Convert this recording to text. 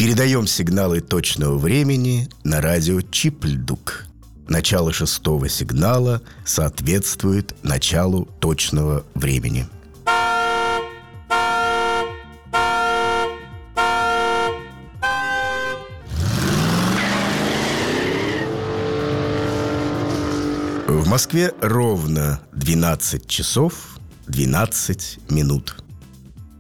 Передаем сигналы точного времени на радио Чипльдук. Начало 6-го сигнала соответствует началу точного времени. В Москве ровно 12 часов 12 минут.